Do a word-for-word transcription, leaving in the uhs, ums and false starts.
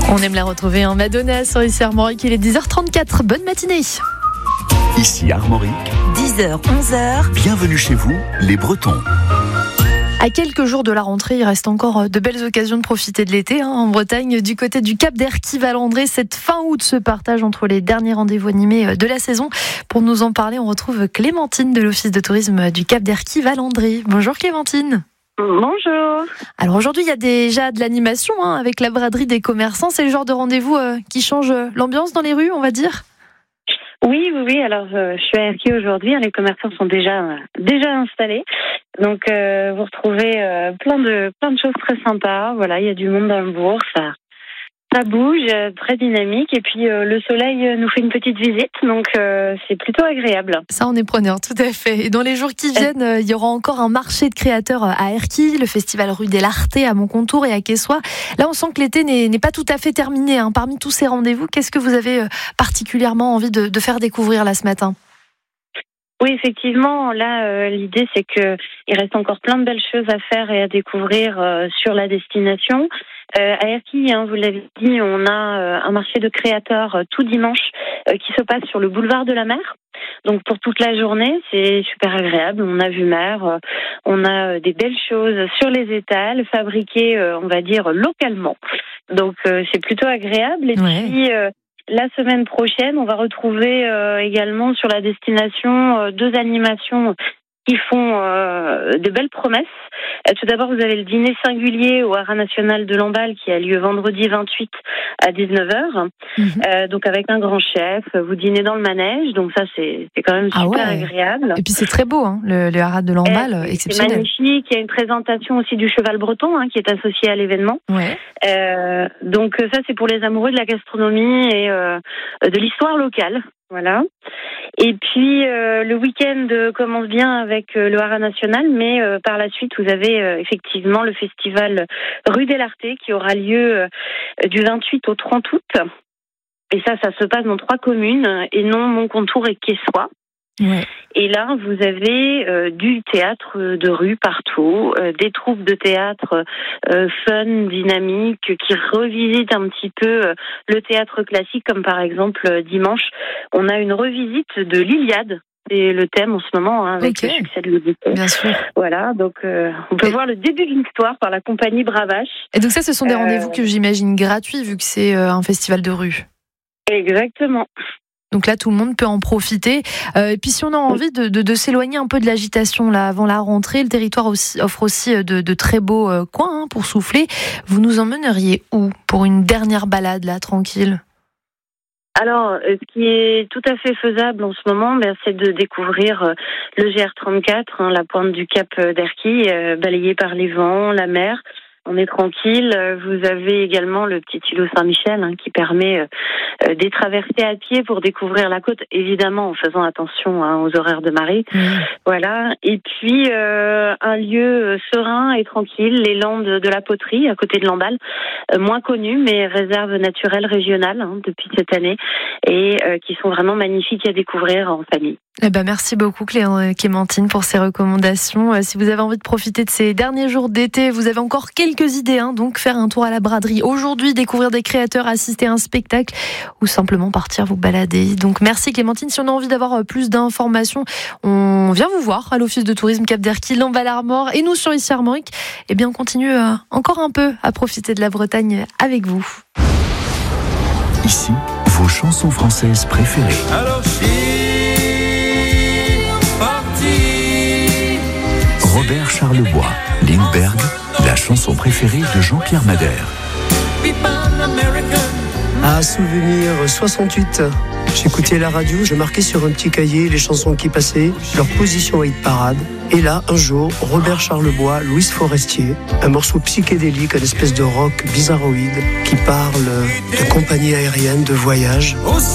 On aime la retrouver en Madonna sur ici Armorique. Il est dix heures trente-quatre. Bonne matinée. Ici Armorique. dix heures, onze heures. Bienvenue chez vous, les Bretons. À quelques jours de la rentrée, il reste encore de belles occasions de profiter de l'été hein, en Bretagne. Du côté du Cap d'Erquy-Valandré, cette fin août se partage entre les derniers rendez-vous animés de la saison. Pour nous en parler, on retrouve Clémentine de l'Office de tourisme du Cap d'Erquy-Valandré. Bonjour Clémentine. Bonjour. Alors aujourd'hui, il y a déjà de l'animation hein, avec la braderie des commerçants. C'est le genre de rendez-vous euh, qui change l'ambiance dans les rues, on va dire ? Oui, oui, oui. Alors, euh, je suis à Erquy aujourd'hui. Les commerçants sont déjà euh, déjà installés. Donc, euh, vous retrouvez euh, plein de plein de choses très sympas. Voilà, il y a du monde dans le bourg. Ça, ça bouge, euh, très dynamique. Et puis, euh, le soleil nous fait une petite visite. Donc, euh, c'est plutôt agréable. Ça, on est preneur, tout à fait. Et dans les jours qui viennent, euh, il y aura encore un marché de créateurs à Erquy, le festival Rue des Lartés à Moncontour et à Quessoy. Là, on sent que l'été n'est, n'est pas tout à fait terminé. Hein. Parmi tous ces rendez-vous, qu'est-ce que vous avez euh, particulièrement envie de, de faire découvrir là ce matin ? Oui, effectivement, là, euh, l'idée, c'est que il reste encore plein de belles choses à faire et à découvrir euh, sur la destination. Euh, à Erquy, hein, vous l'avez dit, on a euh, un marché de créateurs euh, tout dimanche euh, qui se passe sur le boulevard de la Mer. Donc pour toute la journée, c'est super agréable. On a vu mer, euh, on a euh, des belles choses sur les étals, fabriquées, euh, on va dire, localement. Donc euh, c'est plutôt agréable. Et Ouais. puis... Euh, La semaine prochaine, on va retrouver euh, également sur la destination euh, deux animations qui font euh, de belles promesses. Euh, tout d'abord, vous avez le dîner singulier au Haras national de Lamballe qui a lieu vendredi vingt-huit à dix-neuf heures. Mmh. Euh, donc avec un grand chef, vous dînez dans le manège, donc ça c'est, c'est quand même Ah super ouais. agréable. Et puis c'est très beau, hein, le, le haras de Lamballe, Euh, exceptionnel. C'est magnifique. Il y a une présentation aussi du cheval breton hein, qui est associé à l'événement. Ouais. Euh, donc ça c'est pour les amoureux de la gastronomie et euh, de l'histoire locale. Voilà. Et puis euh, le week-end commence bien avec euh, le Haras national, mais euh, par la suite vous avez euh, effectivement le festival Rue des Lartés qui aura lieu euh, du vingt-huit au trente août. Et ça, ça se passe dans trois communes et non Moncontour et Quessoy. Ouais. Et là, vous avez euh, du théâtre de rue partout, euh, des troupes de théâtre euh, fun, dynamiques, qui revisitent un petit peu euh, le théâtre classique, comme par exemple euh, dimanche, on a une revisite de l'Iliade. C'est le thème en ce moment, hein, avec Ok. le succès de l'Odyssée. Bien sûr. Voilà, donc euh, on peut Et- voir le début de l'histoire par la compagnie Bravache. Et donc ça, ce sont des Euh, rendez-vous que j'imagine gratuits vu que c'est euh, un festival de rue. Exactement. Donc là, tout le monde peut en profiter. Euh, et puis, si on a envie de, de, de s'éloigner un peu de l'agitation là avant la rentrée, le territoire aussi, offre aussi de, de très beaux euh, coins hein, pour souffler. Vous nous emmèneriez où pour une dernière balade là, tranquille ? Alors, euh, ce qui est tout à fait faisable en ce moment, ben, c'est de découvrir euh, le G R trente-quatre, hein, la pointe du Cap d'Erquy, euh, balayée par les vents, la mer. On est tranquille. Euh, Vous avez également le petit îlot Saint-Michel hein, qui permet euh, euh, des traversées à pied pour découvrir la côte, évidemment en faisant attention hein, aux horaires de marée. Mmh. Voilà. Et puis euh, un lieu serein et tranquille, les Landes de la Poterie, à côté de Lamballe, euh, moins connu, mais réserve naturelle régionale hein, depuis cette année, et euh, qui sont vraiment magnifiques à découvrir en famille. Eh ben, merci beaucoup Clé- Clémentine pour ces recommandations. Euh, si vous avez envie de profiter de ces derniers jours d'été, vous avez encore quelques idées. Hein, donc faire un tour à la braderie aujourd'hui, découvrir des créateurs, assister à un spectacle ou simplement partir vous balader. Donc merci Clémentine. Si on a envie d'avoir plus d'informations, on vient vous voir à l'Office de tourisme Cap d'Erquy, Lamballe-Armor. Et nous sur ici Armorique, eh bien on continue euh, encore un peu à profiter de la Bretagne avec vous. Ici, vos chansons françaises préférées. Alors je suis parti. Robert Charlebois, Lindbergh, la chanson préférée de Jean-Pierre Madère. À souvenir soixante-huit, j'écoutais la radio, je marquais sur un petit cahier les chansons qui passaient, leur position à hit parade. Et là, un jour, Robert Charlebois, Louise Forestier, un morceau psychédélique, une espèce de rock bizarroïde qui parle de compagnie aérienne, de voyage.